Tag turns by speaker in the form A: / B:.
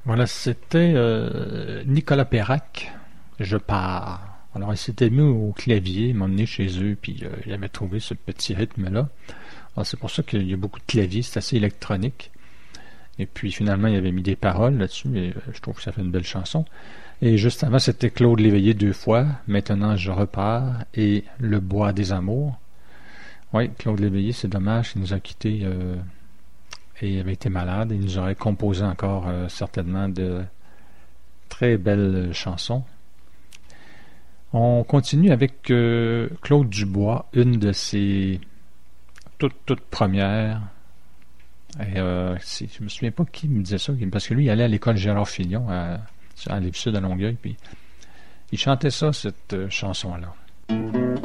A: Voilà, c'était Nicolas Perrac, Je pars. Alors, il s'était mis au clavier, il m'a emmené chez eux, puis il avait trouvé ce petit rythme-là. Alors, c'est pour ça qu'il y a beaucoup de claviers, c'est assez électronique. Et puis, finalement, il avait mis des paroles là-dessus, et je trouve que ça fait une belle chanson. Et juste avant, c'était Claude Léveillé deux fois, Maintenant je repars, et Le bois des amours. Oui, Claude Léveillé, c'est dommage, il nous a quittés et il avait été malade. Il nous aurait composé encore certainement de très belles chansons. On continue avec Claude Dubois, une de ses toutes premières. Et, je me souviens pas qui me disait ça, parce que lui, il allait à l'école Gérard Filion à Rive-Sud à Longueuil, puis il chantait ça, cette chanson-là.